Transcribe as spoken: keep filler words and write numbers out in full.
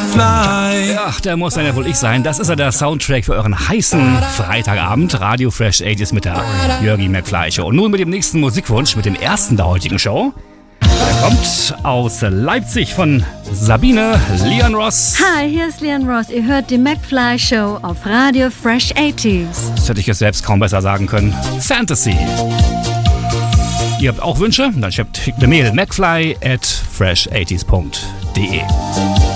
McFly. Ach, der muss dann ja wohl ich sein. Das ist ja der Soundtrack für euren heißen Freitagabend. Radio Fresh achtziger mit der Jörgi McFly Show. Und nun mit dem nächsten Musikwunsch, mit dem ersten der heutigen Show. Der kommt aus Leipzig von Sabine Leon Ross. Hi, hier ist Leon Ross. Ihr hört die McFly Show auf Radio Fresh achtziger. Das hätte ich jetzt selbst kaum besser sagen können. Fantasy. Ihr habt auch Wünsche? Dann schickt eine Mail McFly at fresh achtziger punkt de.